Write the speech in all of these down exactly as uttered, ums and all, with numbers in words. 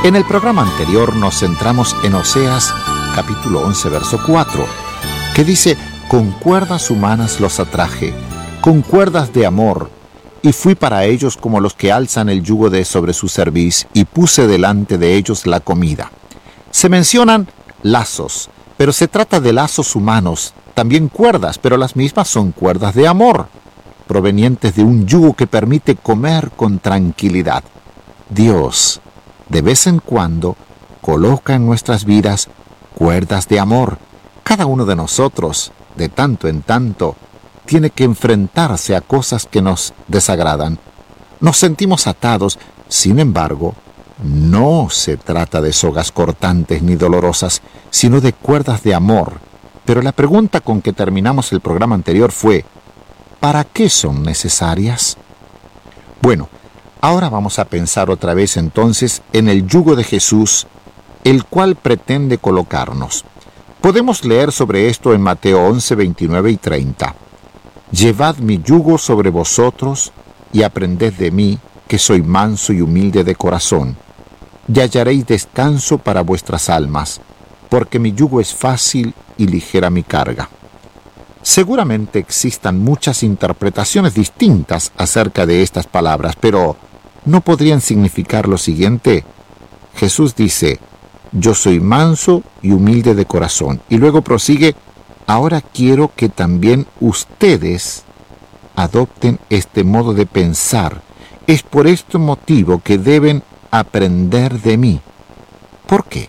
En el programa anterior nos centramos en Oseas capítulo once, verso cuatro, que dice: con cuerdas humanas los atraje, con cuerdas de amor, y fui para ellos como los que alzan el yugo de sobre su cerviz, y puse delante de ellos la comida. Se mencionan lazos, pero se trata de lazos humanos, también cuerdas, pero las mismas son cuerdas de amor, provenientes de un yugo que permite comer con tranquilidad. Dios, de vez en cuando, coloca en nuestras vidas cuerdas de amor. Cada uno de nosotros, de tanto en tanto, tiene que enfrentarse a cosas que nos desagradan. Nos sentimos atados, sin embargo, no se trata de sogas cortantes ni dolorosas, sino de cuerdas de amor. Pero la pregunta con que terminamos el programa anterior fue: ¿para qué son necesarias? Bueno, ahora vamos a pensar otra vez entonces en el yugo de Jesús, el cual pretende colocarnos. Podemos leer sobre esto en Mateo once, veintinueve y treinta. Llevad mi yugo sobre vosotros y aprended de mí, que soy manso y humilde de corazón, y hallaréis descanso para vuestras almas, porque mi yugo es fácil y ligera mi carga. Seguramente existan muchas interpretaciones distintas acerca de estas palabras, pero ¿no podrían significar lo siguiente? Jesús dice: yo soy manso y humilde de corazón. Y luego prosigue: ahora quiero que también ustedes adopten este modo de pensar. Es por este motivo que deben aprender de mí. ¿Por qué?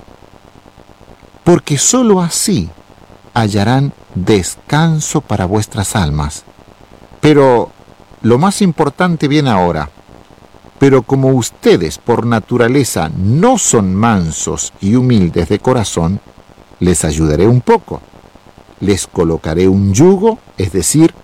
Porque sólo así hallarán descanso para vuestras almas. Pero lo más importante viene ahora. Pero como ustedes por naturaleza no son mansos y humildes de corazón, les ayudaré un poco. Les colocaré un yugo, es decir,